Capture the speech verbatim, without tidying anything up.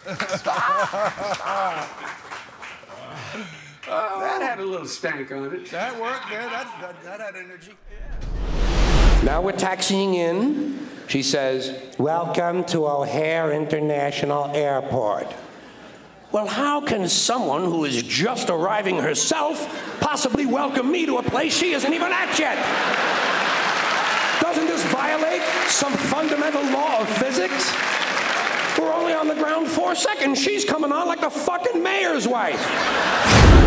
That had a little stank on it. That worked, man. That, that, that had energy. Now we're taxiing in. She says, "Welcome to O'Hare International Airport." Well, how can someone who is just arriving herself possibly welcome me to a place she isn't even at yet? Doesn't this violate some fundamental law of physics? We're only on the ground four seconds. She's coming on like the fucking mayor's wife.